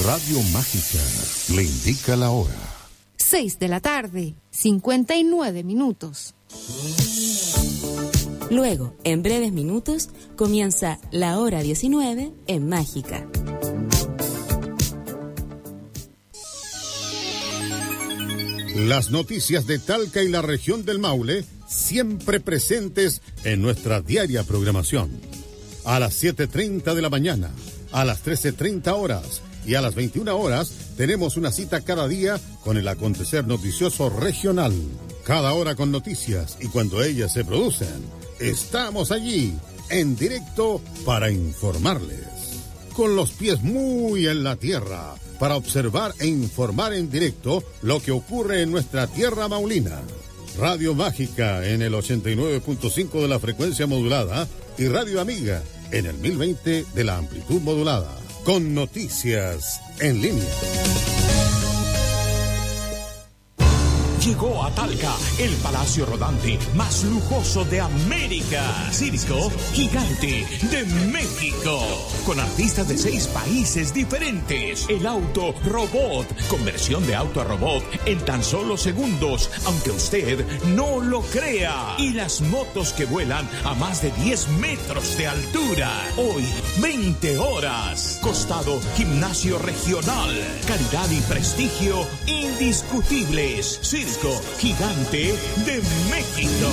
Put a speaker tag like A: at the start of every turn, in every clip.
A: Radio Mágica le indica la hora.
B: 6:59
C: Luego, en breves minutos, comienza la hora 19 en Mágica.
A: Las noticias de Talca y la región del Maule, siempre presentes en nuestra diaria programación. A las 7:30 de la mañana, a las 13:30 horas y a las 21 horas tenemos una cita cada día con el acontecer noticioso regional. Cada hora con noticias y cuando ellas se producen, estamos allí, en directo, para informarles. Con los pies muy en la tierra, para observar e informar en directo lo que ocurre en nuestra tierra maulina. Radio Mágica en el 89.5 de la frecuencia modulada y Radio Amiga en el 1020 de la amplitud modulada. Con noticias en línea.
D: Llegó a Talca el palacio rodante más lujoso de América. Circo Gigante de México. Con artistas de 6 países diferentes. El auto robot. Conversión de auto a robot en tan solo segundos, aunque usted no lo crea. Y las motos que vuelan a más de 10 metros de altura. Hoy, 20 horas. Costado Gimnasio Regional. Calidad y prestigio indiscutibles. Circo Gigante de México.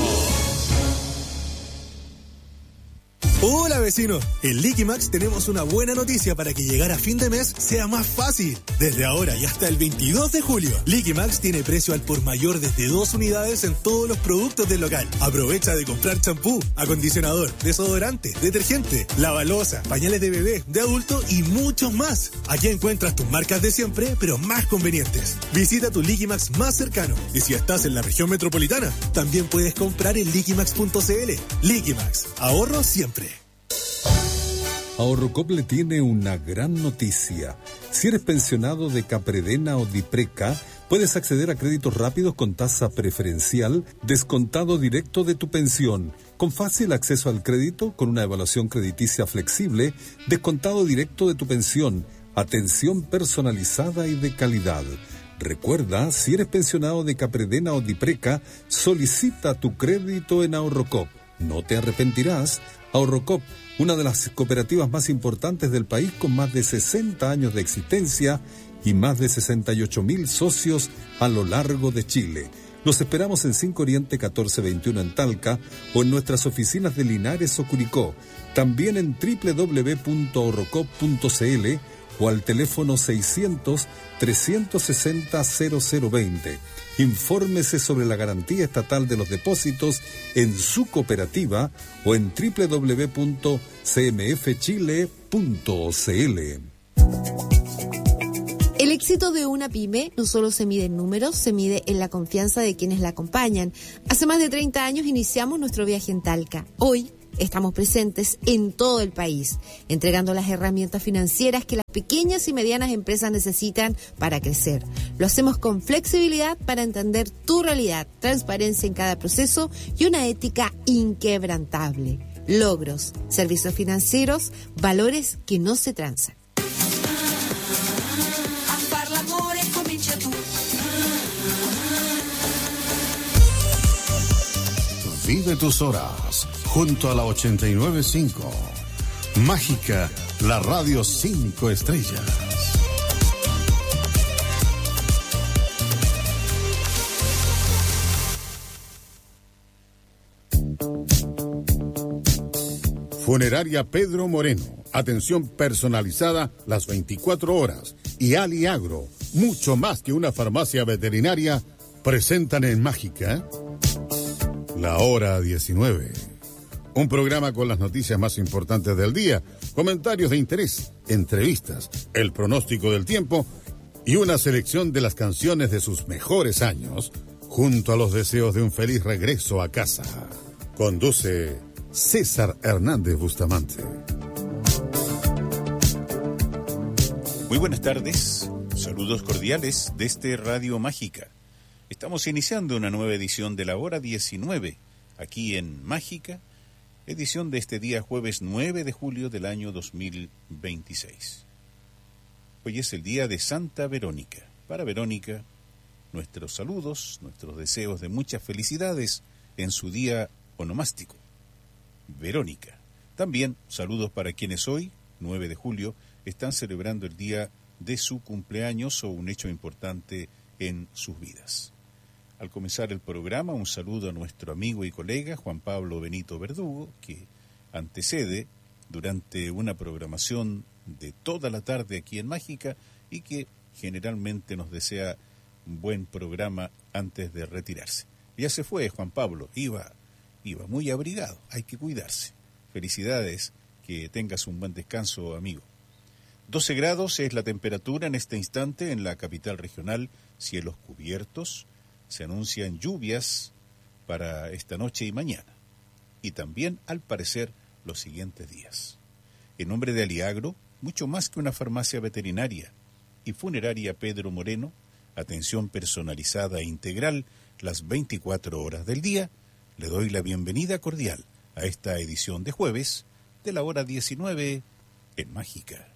E: Hola vecino, en Liquimax tenemos una buena noticia para que llegar a fin de mes sea más fácil. Desde ahora y hasta el 22 de julio, Liquimax tiene precio al por mayor desde 2 unidades en todos los productos del local. Aprovecha de comprar champú, acondicionador, desodorante, detergente, lavaloza, pañales de bebé, de adulto y muchos más. Aquí encuentras tus marcas de siempre, pero más convenientes. Visita tu Liquimax más cercano y si estás en la región metropolitana, también puedes comprar en liquimax.cl. Liquimax, ahorro siempre.
F: Ahorrocop le tiene una gran noticia. Si eres pensionado de Capredena o Dipreca, puedes acceder a créditos rápidos con tasa preferencial, descontado directo de tu pensión, con fácil acceso al crédito, con una evaluación crediticia flexible, descontado directo de tu pensión, atención personalizada y de calidad. Recuerda, si eres pensionado de Capredena o Dipreca, solicita tu crédito en Ahorrocop. No te arrepentirás. Ahorrocop, una de las cooperativas más importantes del país con más de 60 años de existencia y más de 68,000 socios a lo largo de Chile. Los esperamos en 5 Oriente 1421 en Talca o en nuestras oficinas de Linares o Curicó. También en www.ahorrocop.cl o al teléfono 600-360-0020. Infórmese sobre la garantía estatal de los depósitos en su cooperativa o en www.cmfchile.cl.
B: El éxito de una pyme no solo se mide en números, se mide en la confianza de quienes la acompañan. Hace más de 30 años iniciamos nuestro viaje en Talca. Hoy estamos presentes en todo el país, entregando las herramientas financieras que las pequeñas y medianas empresas necesitan para crecer. Lo hacemos con flexibilidad para entender tu realidad, transparencia en cada proceso y una ética inquebrantable. Logros, servicios financieros, valores que no se transan.
A: Vive tus horas junto a la 89.5. Mágica, la radio 5 estrellas. Funeraria Pedro Moreno. Atención personalizada las 24 horas. Y Ali Agro, mucho más que una farmacia veterinaria, presentan en Mágica La Hora 19. Un programa con las noticias más importantes del día, comentarios de interés, entrevistas, el pronóstico del tiempo y una selección de las canciones de sus mejores años, junto a los deseos de un feliz regreso a casa. Conduce César Hernández Bustamante.
G: Muy buenas tardes, saludos cordiales desde Radio Mágica. Estamos iniciando una nueva edición de La Hora 19, aquí en Mágica, edición de este día jueves 9 de julio del año 2026. Hoy es el día de Santa Verónica. Para Verónica, nuestros saludos, nuestros deseos de muchas felicidades en su día onomástico. Verónica. También saludos para quienes hoy, 9 de julio, están celebrando el día de su cumpleaños o un hecho importante en sus vidas. Al comenzar el programa, un saludo a nuestro amigo y colega Juan Pablo Benito Verdugo, que antecede durante una programación de toda la tarde aquí en Mágica y que generalmente nos desea un buen programa antes de retirarse. Ya se fue Juan Pablo, iba muy abrigado, hay que cuidarse. Felicidades, que tengas un buen descanso, amigo. 12 grados es la temperatura en este instante en la capital regional, cielos cubiertos, se anuncian lluvias para esta noche y mañana, y también, al parecer, los siguientes días. En nombre de Aliagro, mucho más que una farmacia veterinaria y funeraria Pedro Moreno, atención personalizada e integral las 24 horas del día, le doy la bienvenida cordial a esta edición de jueves de la hora 19 en Mágica.